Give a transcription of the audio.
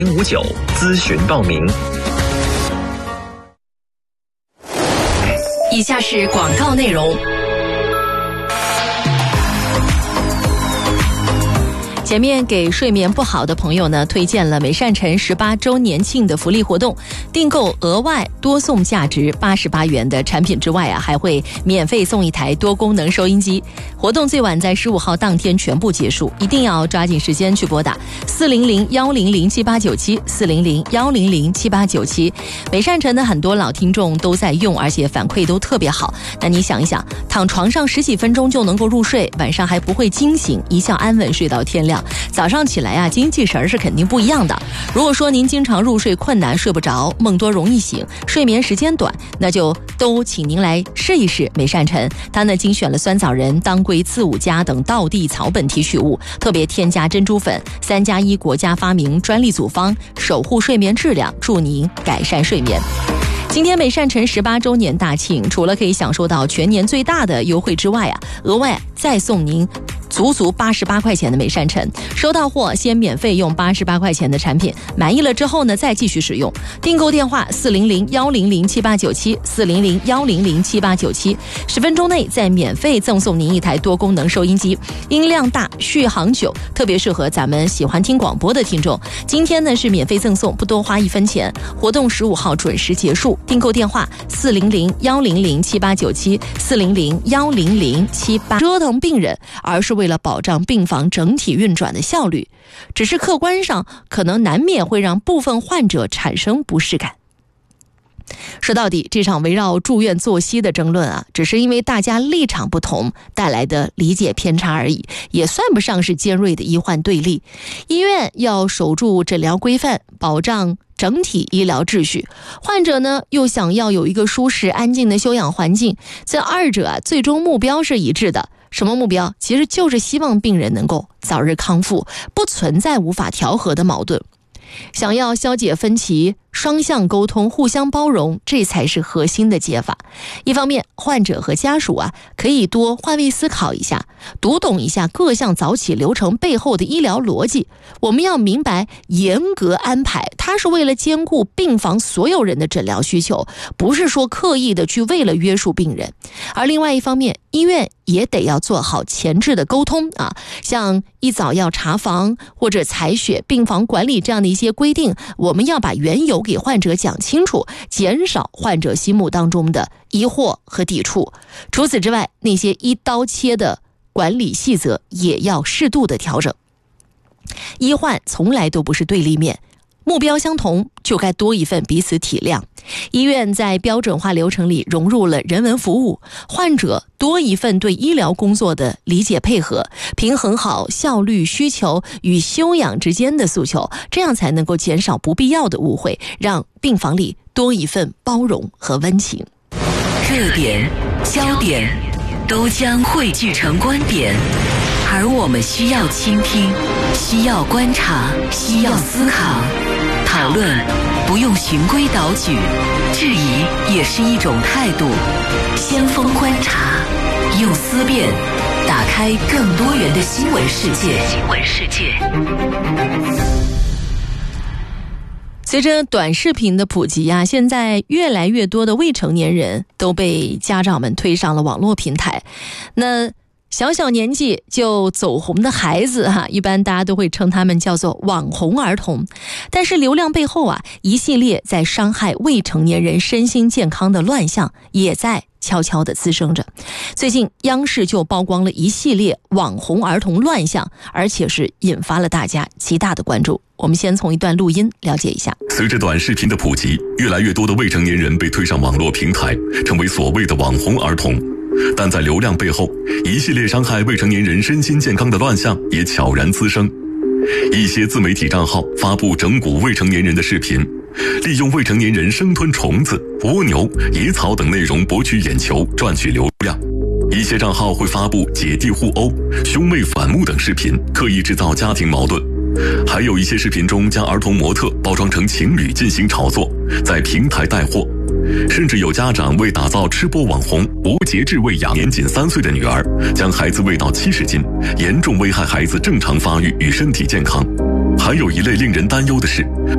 059咨询报名。 以下是广告内容。前面给睡眠不好的朋友呢，推荐了美善辰18周年庆的福利活动，订购额外多送价值88元的产品之外啊，还会免费送一台多功能收音机。活动最晚在15号当天全部结束，一定要抓紧时间去拨打400-100-7897 400-100-7897。美善辰的很多老听众都在用，而且反馈都特别好。那你想一想，躺床上10几分钟就能够入睡，晚上还不会惊醒，一觉安稳睡到天亮。早上起来啊，精气神是肯定不一样的。如果说您经常入睡困难，睡不着，梦多容易醒，睡眠时间短，那就都请您来试一试美善辰。它呢精选了酸枣仁、当归、刺五加等道地草本提取物，特别添加珍珠粉，3+1国家发明专利组方，守护睡眠质量，助您改善睡眠。今天美善辰18周年大庆，除了可以享受到全年最大的优惠之外啊，额外再送您足88块钱的美善辰，收到货先免费用88块钱的产品，满意了之后呢再继续使用。订购电话400-100-7897 400-100-7897，10分钟内再免费赠送您一台多功能收音机，音量大，续航久，特别适合咱们喜欢听广播的听众。今天呢是免费赠送，不多花1分钱。活动15号准时结束，订购电话400-100-7897 400-100-78。折腾病人，而是为了保障病房整体运转的效率，只是客观上可能难免会让部分患者产生不适感。说到底，这场围绕住院作息的争论啊，只是因为大家立场不同带来的理解偏差而已，也算不上是尖锐的医患对立。医院要守住诊疗规范，保障整体医疗秩序，患者呢又想要有一个舒适安静的休养环境，这二者啊最终目标是一致的。什么目标？其实就是希望病人能够早日康复，不存在无法调和的矛盾。想要消解分歧，双向沟通，互相包容，这才是核心的解法。一方面，患者和家属啊，可以多换位思考一下，读懂一下各项早起流程背后的医疗逻辑。我们要明白，严格安排，它是为了兼顾病房所有人的诊疗需求，不是说刻意的去为了约束病人。而另外一方面，医院也得要做好前置的沟通啊，像一早要查房或者采血、病房管理这样的一些规定，我们要把缘由给患者讲清楚，减少患者心目当中的疑惑和抵触。除此之外，那些一刀切的管理细则也要适度的调整。医患从来都不是对立面，目标相同就该多一份彼此体谅。医院在标准化流程里融入了人文服务，患者多一份对医疗工作的理解配合，平衡好效率需求与修养之间的诉求，这样才能够减少不必要的误会，让病房里多一份包容和温情。 热点、焦点都将汇聚成观点，而我们需要倾听，需要观察，需要思考。讨论不用循规蹈矩，质疑也是一种态度。先锋观察，用思辨打开更多元的新闻世界。 随着短视频的普及啊，现在越来越多的未成年人都被家长们推上了网络平台。那小小年纪就走红的孩子一般大家都会称他们叫做网红儿童。但是流量背后啊，一系列在伤害未成年人身心健康的乱象也在悄悄地滋生着。最近央视就曝光了一系列网红儿童乱象，而且是引发了大家极大的关注。我们先从一段录音了解一下。 随着短视频的普及，越来越多的未成年人被推上网络平台，成为所谓的网红儿童。但在流量背后，一系列伤害未成年人身心健康的乱象也悄然滋生。一些自媒体账号发布整蛊未成年人的视频，利用未成年人生吞虫子、蜗牛、野草等内容博取眼球，赚取流量。一些账号会发布姐弟互殴、兄妹反目等视频，刻意制造家庭矛盾。还有一些视频中将儿童模特包装成情侣进行炒作，在平台带货。甚至有家长为打造吃播网红无节制喂养年仅3岁的女儿，将孩子喂到70斤，严重危害孩子正常发育与身体健康。还有一类令人担忧的是，